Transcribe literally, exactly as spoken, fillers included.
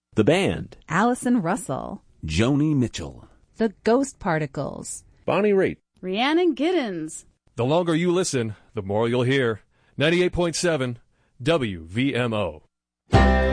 The Band, Allison Russell, Joni Mitchell, The Ghost Particles, Bonnie Raitt, Rhiannon Giddens. The longer you listen, the more you'll hear. ninety-eight point seven W V M O.